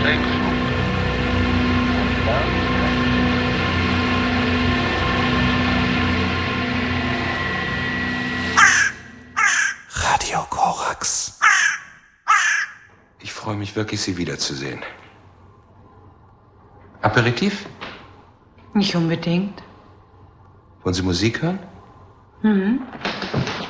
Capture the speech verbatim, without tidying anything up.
sechs. Radio Korax. Ich freue mich wirklich, Sie wiederzusehen. Aperitif? Nicht unbedingt. Wollen Sie Musik hören? Mhm.